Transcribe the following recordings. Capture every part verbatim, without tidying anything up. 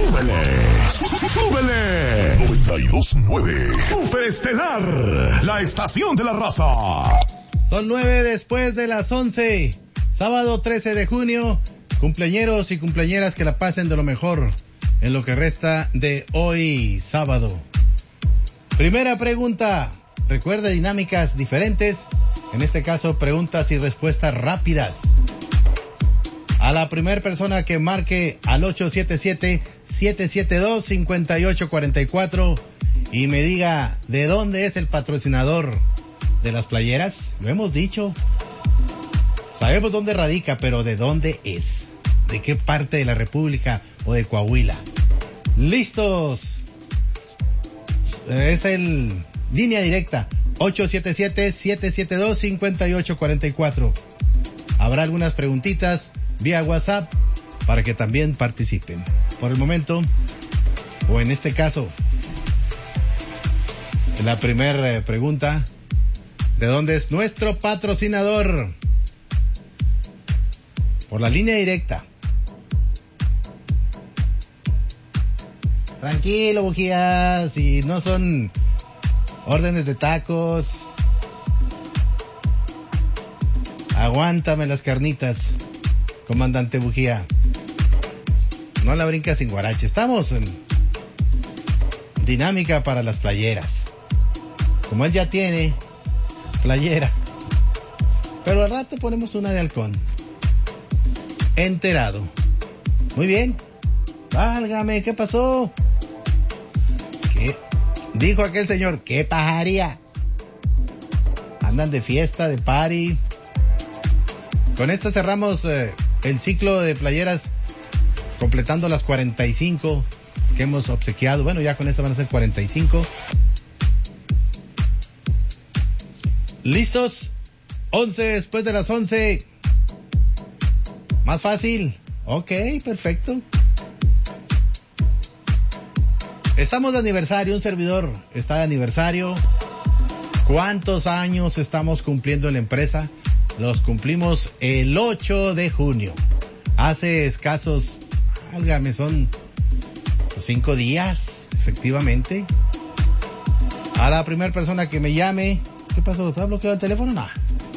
¡Súbele! ¡Súbele! noventa y dos punto nueve Superestelar, la estación de la raza. Son nueve después de las once. Sábado trece de junio. Cumpleañeros y cumpleañeras que la pasen de lo mejor en lo que resta de hoy, sábado. Primera pregunta. Recuerda, dinámicas diferentes. En este caso, preguntas y respuestas rápidas. A la primera persona que marque al ocho siete siete, siete siete dos, cinco ocho cuatro cuatro y me diga de dónde es el patrocinador de las playeras. Lo hemos dicho. Sabemos dónde radica, pero ¿de dónde es? ¿De qué parte de la República o de Coahuila? ¡Listos! Es el línea directa ocho siete siete, siete siete dos, cinco ocho cuatro cuatro. Habrá algunas preguntitas vía WhatsApp para que también participen. Por el momento, o en este caso, la primera pregunta, ¿de dónde es nuestro patrocinador? Por la línea directa. Tranquilo, bujías, si no son órdenes de tacos. Aguántame las carnitas, comandante Bujía. No la brincas sin guarache. Estamos en dinámica para las playeras. Como él ya tiene playera, pero al rato ponemos una de halcón. Enterado. Muy bien. Válgame, ¿qué pasó? ¿Qué? Dijo aquel señor, ¿qué pajaría? Andan de fiesta, de party. Con esta cerramos eh, el ciclo de playeras, completando las cuarenta y cinco que hemos obsequiado. Bueno, ya con esta van a ser cuarenta y cinco. ¿Listos? once después de las once. Más fácil. Ok, perfecto. Estamos de aniversario, un servidor está de aniversario. ¿Cuántos años estamos cumpliendo en la empresa? Los cumplimos el ocho de junio. Hace escasos, álgame, son cinco días, efectivamente. A la primera persona que me llame. ¿Qué pasó? ¿Está bloqueado el teléfono? Nah.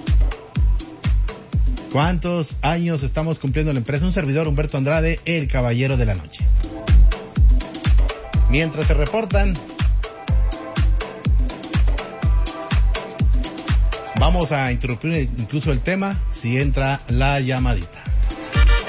¿Cuántos años estamos cumpliendo en la empresa? Un servidor, Humberto Andrade, el caballero de la noche. Mientras se reportan, vamos a interrumpir incluso el tema si entra la llamadita.